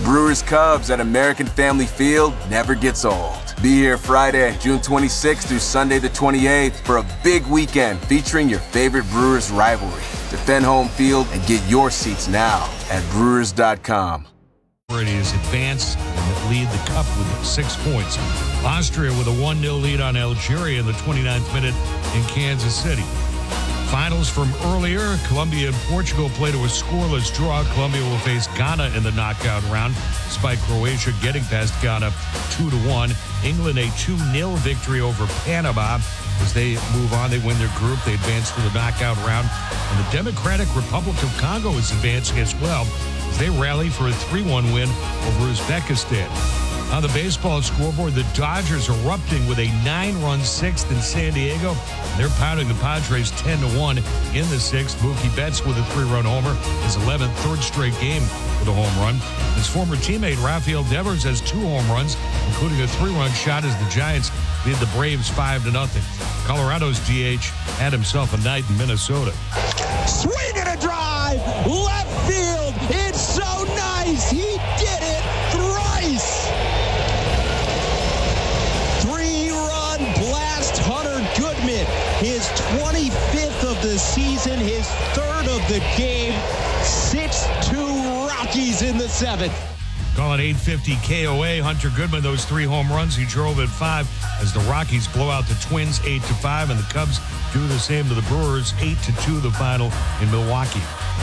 Brewers Cubs at American Family Field never gets old. Be here Friday, June 26th through Sunday the 28th for a big weekend featuring your favorite Brewers rivalry. Defend home field and get your seats now at Brewers.com. Is advanced and lead the cup with 6 points. Austria with a 1-0 lead on Algeria in the 29th minute in Kansas City. Finals from earlier, Colombia and Portugal play to a scoreless draw. Colombia will face Ghana in the knockout round, despite Croatia getting past Ghana 2-1. England a 2-0 victory over Panama. As they move on, they win their group. They advance to the knockout round. And the Democratic Republic of Congo is advancing as well, as they rally for a 3-1 win over Uzbekistan. On the baseball scoreboard, the Dodgers erupting with a 9-run sixth in San Diego. They're pounding the Padres 10-1 in the sixth. Mookie Betts with a 3-run homer, his 11th third straight game with a home run. His former teammate Rafael Devers has 2 home runs, including a 3-run shot as the Giants lead the Braves 5-0. Colorado's DH had himself a night in Minnesota. Swing and a drive, left field. It's so nice. He did it thrice. 3-run blast, Hunter Goodman. His 25th of the season, his 3rd of the game. 6-2 Rockies in the 7th. Call it 850 KOA. Hunter Goodman, those 3 home runs he drove at 5 as the Rockies blow out the Twins 8-5, and the Cubs do the same to the Brewers 8-2 the final in Milwaukee.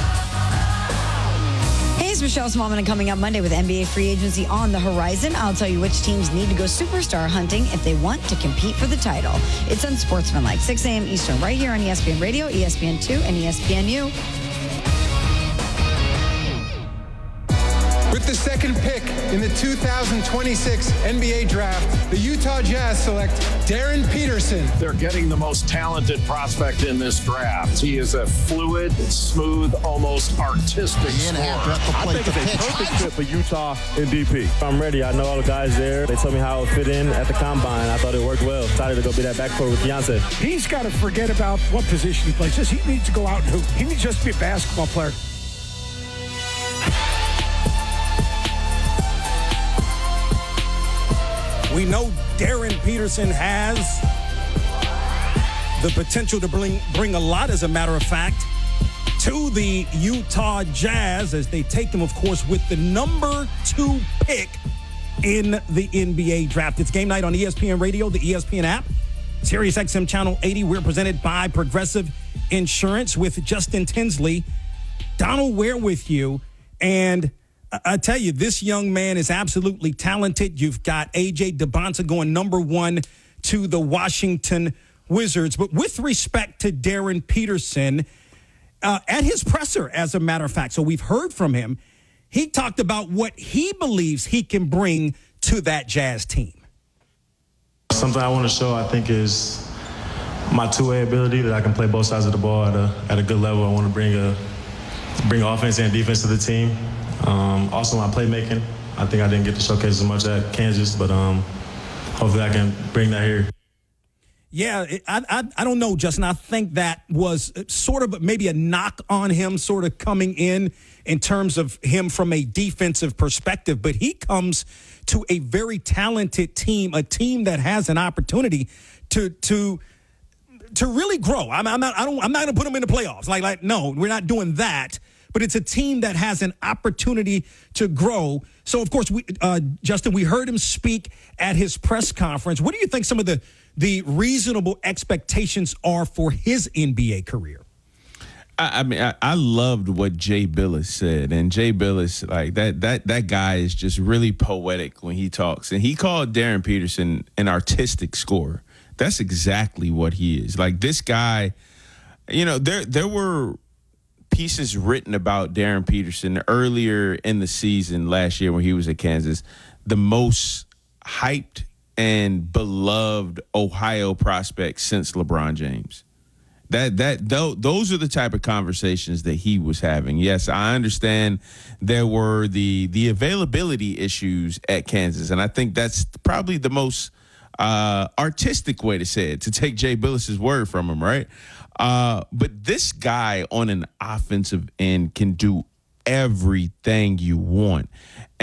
Hey, it's Michelle Smallman, and coming up Monday with NBA free agency on the horizon, I'll tell you which teams need to go superstar hunting if they want to compete for the title. It's Unsportsmanlike, 6 a.m. Eastern, right here on ESPN Radio, ESPN2, and ESPNU. With the second pick in the 2026 NBA Draft, the Utah Jazz select Darren Peterson. They're getting the most talented prospect in this draft. He is a fluid, smooth, almost artistic scorer. I think it's a perfect fit for Utah and DP. I'm ready. I know all the guys there. They told me how it fit in at the combine. I thought it worked well. Excited to go be that backcourt with Beyonce. He's got to forget about what position he plays. He needs to go out and hoop. He needs just to be a basketball player. We know Darren Peterson has the potential to bring a lot, as a matter of fact, to the Utah Jazz as they take them, of course, with the number 2 pick in the NBA Draft. It's game night on ESPN Radio, the ESPN app, Sirius XM Channel 80. We're presented by Progressive Insurance with Justin Tinsley. Donald Ware with you, and I tell you, this young man is absolutely talented. You've got A.J. Debonta going number 1 to the Washington Wizards. But with respect to Darren Peterson, at his presser, as a matter of fact, so we've heard from him, he talked about what he believes he can bring to that Jazz team. Something I want to show, I think, is my two-way ability, that I can play both sides of the ball at a good level. I want to bring offense and defense to the team. Also my playmaking. I think I didn't get to showcase as much at Kansas, but hopefully I can bring that here. Yeah, I don't know, Justin. I think that was sort of maybe a knock on him sort of coming in terms of him from a defensive perspective. But he comes to a very talented team, a team that has an opportunity to really grow. I'm not going to put him in the playoffs. Like, no, we're not doing that. But it's a team that has an opportunity to grow. So, of course, Justin, we heard him speak at his press conference. What do you think some of the reasonable expectations are for his NBA career? I mean, I loved what Jay Bilas said. And Jay Bilas, like, that guy is just really poetic when he talks. And he called Darren Peterson an artistic scorer. That's exactly what he is. Like, this guy, you know, there were pieces written about Darren Peterson earlier in the season last year when he was at Kansas, the most hyped and beloved Ohio prospect since LeBron James. Those are the type of conversations that he was having. Yes, I understand there were the availability issues at Kansas, and I think that's probably the most artistic way to say it, to take Jay Bilas's word from him, right? But this guy on an offensive end can do everything you want.